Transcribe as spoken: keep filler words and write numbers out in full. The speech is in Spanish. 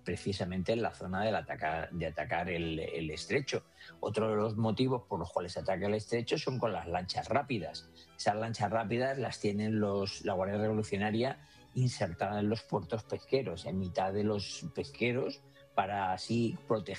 precisamente en la zona del atacar, de atacar el, el estrecho. Otro de los motivos por los cuales se ataca el estrecho son con las lanchas rápidas. Esas lanchas rápidas las tienen los, la Guardia Revolucionaria insertada en los puertos pesqueros, en mitad de los pesqueros, para así proteger